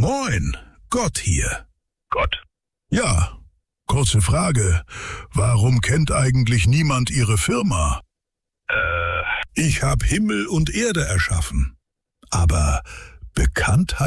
Moin, Gott hier. Gott. Ja, kurze Frage. Warum kennt eigentlich niemand Ihre Firma? Ich habe Himmel und Erde erschaffen. Aber Bekanntheit